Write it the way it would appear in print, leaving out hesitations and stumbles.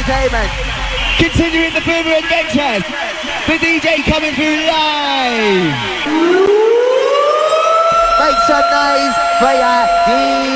Entertainment. Continuing the Boomer Adventures. The DJ coming through live. Make some noise for your DJ.